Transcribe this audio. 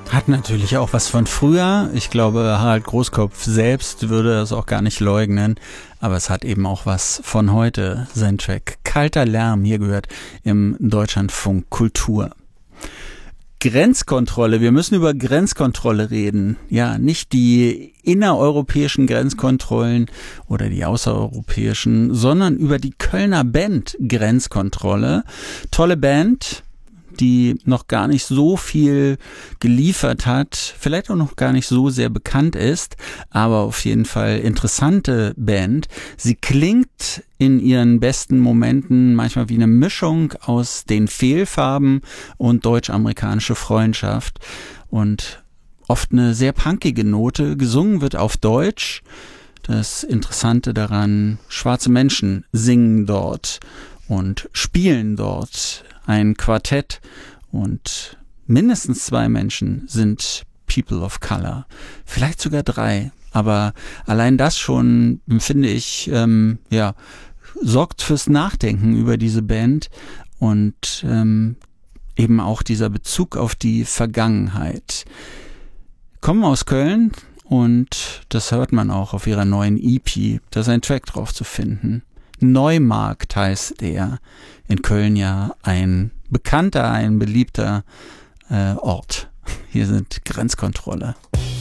Hat natürlich auch was von früher. Ich glaube, Harald Großkopf selbst würde das auch gar nicht leugnen. Aber es hat eben auch was von heute, sein Track Kalter Lärm, hier gehört im Deutschlandfunk Kultur. Grenzkontrolle. Wir müssen über Grenzkontrolle reden. Ja, nicht die innereuropäischen Grenzkontrollen oder die außereuropäischen, sondern über die Kölner Band Grenzkontrolle. Tolle Band, die noch gar nicht so viel geliefert hat, vielleicht auch noch gar nicht so sehr bekannt ist, aber auf jeden Fall interessante Band. Sie klingt in ihren besten Momenten manchmal wie eine Mischung aus den Fehlfarben und deutsch-amerikanische Freundschaft und oft eine sehr punkige Note. Gesungen wird auf Deutsch. Das Interessante daran, schwarze Menschen singen dort und spielen dort ein Quartett und mindestens 2 Menschen sind People of Color. Vielleicht sogar 3. Aber allein das schon, finde ich, sorgt fürs Nachdenken über diese Band und eben auch dieser Bezug auf die Vergangenheit. Kommen aus Köln und das hört man auch auf ihrer neuen EP. Da ist ein Track drauf zu finden. Neumarkt heißt der. In Köln ja ein bekannter, ein beliebter Ort. Hier sind Grenzkontrolle.